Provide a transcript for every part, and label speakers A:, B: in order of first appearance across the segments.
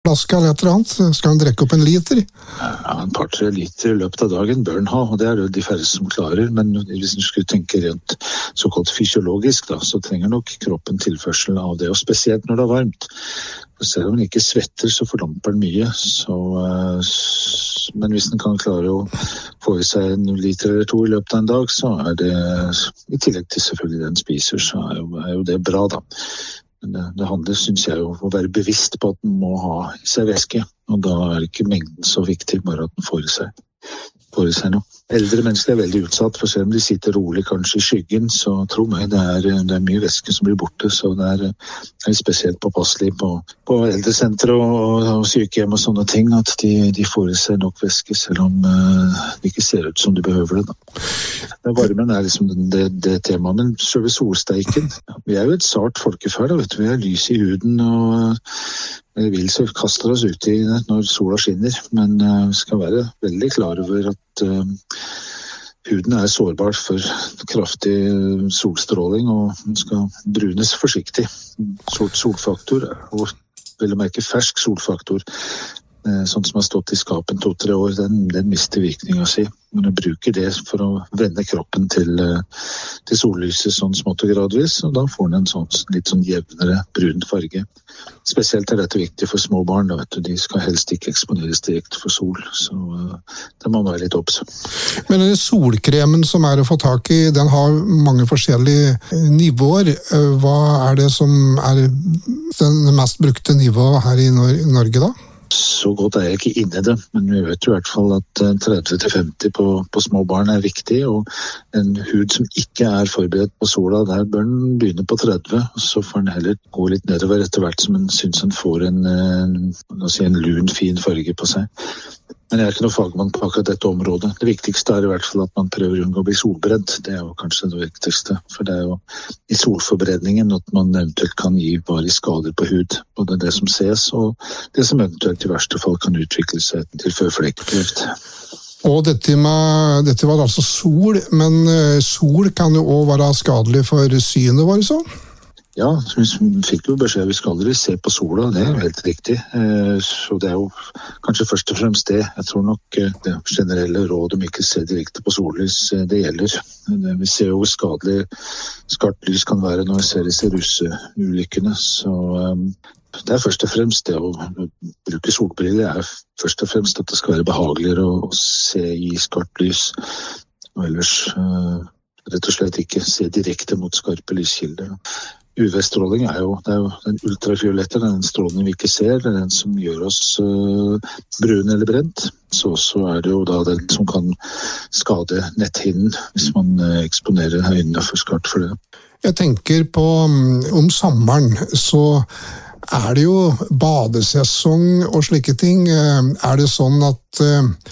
A: flaske eller et eller annet? Skal han drikke opp en liter?
B: Ja, en par-tre liter i løpet av dagen bør han ha, og det er det de færreste som klarer. Men hvis du skulle tenke rent såkalt fysiologisk, da, så trenger nok kroppen tilførsel av det, og spesielt når det er varmt. For selv om den ikke svetter, så fordamper den mye. Men hvis den kan klare å få i seg en liter eller to i løpet av en dag, så er det, i tillegg til selvfølgelig den spiser, så er jo det bra da. Men det handler, synes jeg, om å være bevisst på at den må ha i seg væske, og da er ikke mengden så viktig, bare at den får i seg noe. Eldre mennesker er veldig utsatt, for selv om de sitter rolig kanskje i skyggen, så tro meg, det er mye væske som blir borte, så det er spesielt påpasselig på eldresentre og sykehjem og sånne ting, at de får i seg nok væske, selv om det ikke ser ut som de behøver det. Da. Varmen er liksom det temaet, men selve solsteiken, vi er jo et sart folkeferd, vet du, vi har lys i huden, og vi vil så kaster oss ut i det når sola skinner, men vi skal være veldig klar over at huden er sårbar for kraftig solstråling, og den skal brunes forsiktig. Solfaktor, og vil du merke fersk solfaktor, sånn som har stått i skapen 2-3 år, den mister virkningen si. Men du bruker det for å vende kroppen til sollyset sånn smått og gradvis, og da får den en litt sånn jevnere brun farge. Spesielt er dette viktig for små barn, da, vet du, de skal helst ikke eksponeres direkte for sol, så det må man være litt obs.
A: Men den solkremen som er å få tak i, den har mange forskjellige nivåer. Hva er det som er den mest brukte nivået her i Norge da?
B: Så godt er jeg ikke inne i det, men vi vet jo i hvert fall at 30-50 på små barn er viktig, og en hud som ikke er forberedt på sola, der bør den begynne på 30, og så får den heller gå litt nedover etter hvert som den synes den får en lun, fin farge på seg. Men jeg er ikke noen fagmann på akkurat dette området. Det viktigste er i hvert fall at man prøver å unngå å bli solbrent. Det er jo kanskje det viktigste, for det er jo i solforbredningen at man eventuelt kan gi varig skader på hud. Både det som ses og det som eventuelt i verste fall kan utvikle seg til føflekkreft.
A: Og dette var altså sol, men sol kan jo også være skadelig for synet, var det så?
B: Ja, vi fikk jo beskjed vi skal aldri se på sola, det er jo helt riktig. Så det er jo kanskje først og fremst det. Jeg tror nok det generelle råd om ikke se direkte på sollys, det gjelder. Vi ser jo hvor skadelig skarpt lys kan være når vi ser disse russeulykkene, så det er først og fremst det å bruke solbriller, er først og fremst at det skal være behageligere å se i skarpt lys, og ellers rett og slett ikke se direkte mot skarpe lyskilder. UV-stråling er jo den ultrafiolette, den strålingen vi ikke ser, det er den som gjør oss brun eller brent. Så er det jo da den som kan skade netthinnen hvis man eksponerer øynene for skarpt for det.
A: Jeg tenker på om sommeren, så er det jo badesesong og slike ting. Er det sånn at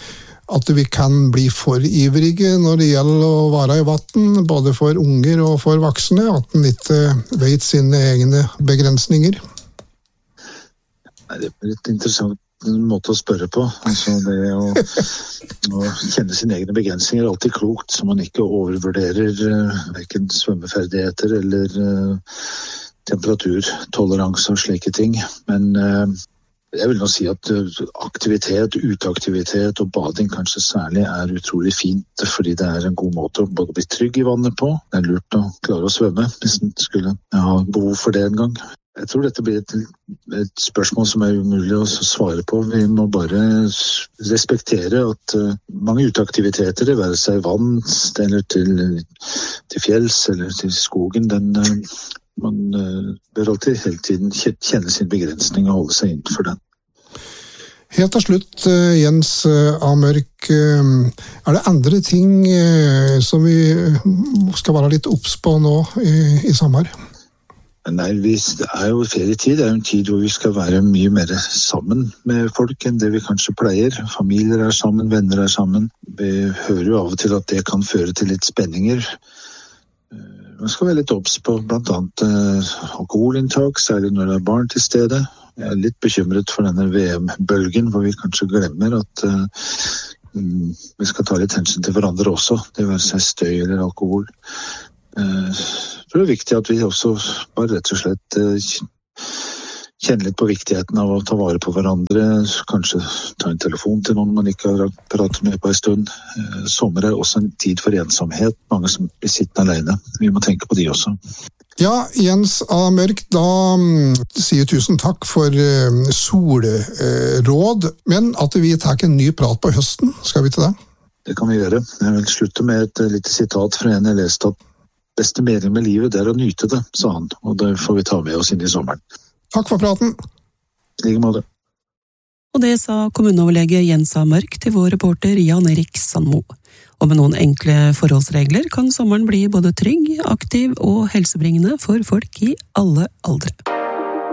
A: vi kan bli for ivrige når det gjelder å være i vatten, både for unger og for voksne, at den ikke vet sine egne begrensninger?
B: Det er litt interessant måte å spørre på. Altså det å kjenne sine egne begrensninger er alltid klokt, så man ikke overvurderer hverken svømmeferdigheter eller temperaturtoleranse og slike ting. Men jeg vil nå si at aktivitet, uteaktivitet og bading kanskje særlig er utrolig fint, fordi det er en god måte å både bli trygg i vannet på. Det er lurt å klare å svømme hvis man skulle ha behov for det en gang. Jeg tror dette blir et spørsmål som er umulig å svare på. Vi må bare respektere at mange uteaktiviteter, det være seg vann, eller til fjells eller til skogen, man bør alltid hele tiden kjenne sin begrensning og holde seg innenfor den.
A: Helt til slutt, Jens A. Mørk, er det andre ting som vi skal være litt obs på nå i sommer?
B: Nei, det er jo ferietid. Det er jo en tid hvor vi skal være mye mer sammen med folk enn det vi kanskje pleier. Familier er sammen, venner er sammen. Vi hører jo av og til at det kan føre til litt spenninger. Man skal være litt obs på blant annet alkoholinntak, særlig når det er barn til stede. Jeg er litt bekymret for denne VM-bølgen, hvor vi kanskje glemmer at vi skal ta litt hensyn til hverandre også. Det vil si støy eller alkohol. Jeg tror det er viktig at vi også bare rett og slett kjenne litt på viktigheten av å ta vare på hverandre, kanskje ta en telefon til noen man ikke har pratet med på en stund. Sommer også en tid for ensomhet, mange som blir sittende alene. Vi må tenke på de også.
A: Ja, Jens A. Mørk, da sier tusen takk for solråd, men at vi tar en ny prat på høsten, skal vi til det?
B: Det kan vi gjøre. Jeg vil slutte med et lite sitat fra en jeg leste at beste mening med livet er å nyte det, sa han, og det får vi ta med oss inn i sommeren.
A: Takk for praten.
B: I like måte.
C: Og det sa kommuneoverlege Jens A. Mørk til vår reporter Jan Erik Sandmo. Og med noen enkle forholdsregler kan sommeren bli både trygg, aktiv og helsebringende for folk i alle aldre.